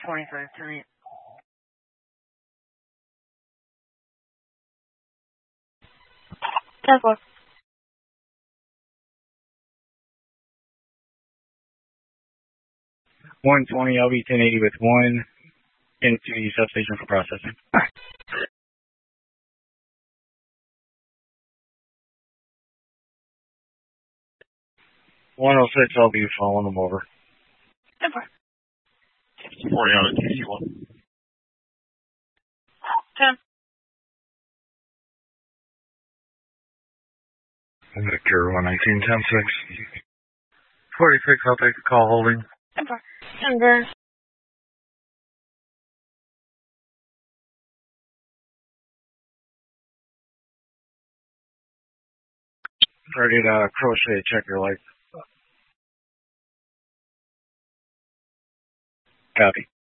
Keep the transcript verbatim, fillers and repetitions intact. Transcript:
twenty-five tonight. ten four. one twenty, L B ten eighty with one into the substation for processing. one oh six, I'll be following them over. ten four. forty out of T C one. ten. Victor one nineteen, ten six. forty-six, I'll take a call holding. ten four. ten burn. Ready to uh, crochet, check your light. Copy.